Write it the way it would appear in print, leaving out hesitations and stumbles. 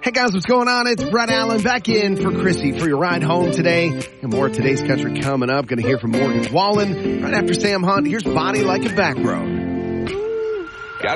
Hey guys, what's going on? It's Brett Allen back in for Chrissy for your ride home today. And more of Today's Country coming up. Going to hear from Morgan Wallen right after Sam Hunt. Here's Body Like a Back Road.